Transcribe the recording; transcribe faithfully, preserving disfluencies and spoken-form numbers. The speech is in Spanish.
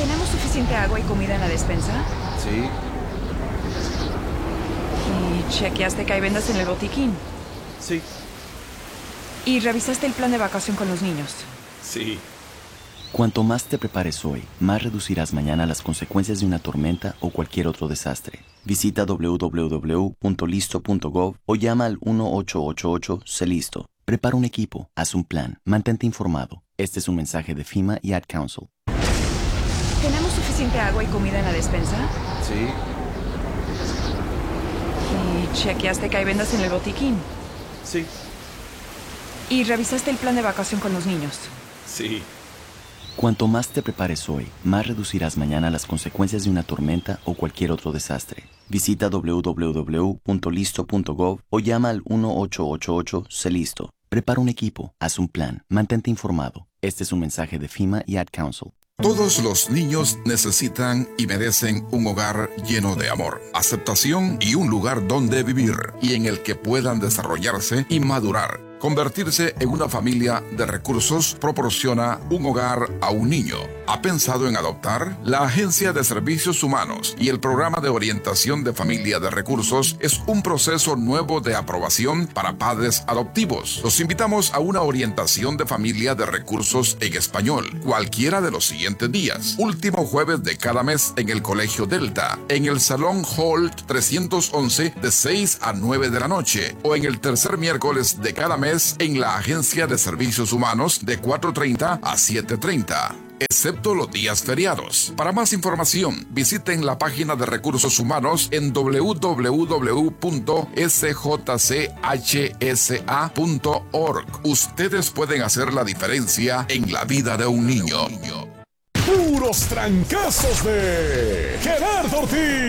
¿Tenemos suficiente agua y comida en la despensa? Sí. ¿Y chequeaste que hay vendas en el botiquín? Sí. ¿Y revisaste el plan de evacuación con los niños? Sí. Cuanto más te prepares hoy, más reducirás mañana las consecuencias de una tormenta o cualquier otro desastre. Visita doble u doble u doble u punto listo punto gov o llama al uno ocho ocho ocho C listo. Prepara un equipo, haz un plan, mantente informado. Este es un mensaje de FEMA y Ad Council. ¿Tenemos suficiente agua y comida en la despensa? Sí. ¿Y chequeaste que hay vendas en el botiquín? Sí. ¿Y revisaste el plan de evacuación con los niños? Sí. Cuanto más te prepares hoy, más reducirás mañana las consecuencias de una tormenta o cualquier otro desastre. Visita doble u doble u doble u punto listo punto gov o llama al uno ocho ocho ocho C listo. Prepara un equipo, haz un plan, mantente informado. Este es un mensaje de FEMA y Ad Council. Todos los niños necesitan y merecen un hogar lleno de amor, aceptación y un lugar donde vivir y en el que puedan desarrollarse y madurar. Convertirse en una familia de recursos proporciona un hogar a un niño. ¿Ha pensado en adoptar? La Agencia de Servicios Humanos y el Programa de Orientación de Familia de Recursos es un proceso nuevo de aprobación para padres adoptivos. Los invitamos a una orientación de familia de recursos en español, cualquiera de los siguientes días. Último jueves de cada mes en el Colegio Delta, en el Salón Hall trescientos once de seis a nueve de la noche, o en el tercer miércoles de cada mes en la Agencia de Servicios Humanos de cuatro treinta a siete treinta, excepto los días feriados. Para más información, visiten la página de Recursos Humanos en doble u doble u doble u punto s j c h s a punto org. Ustedes pueden hacer la diferencia en la vida de un niño. Puros trancazos de Gerardo Ortiz.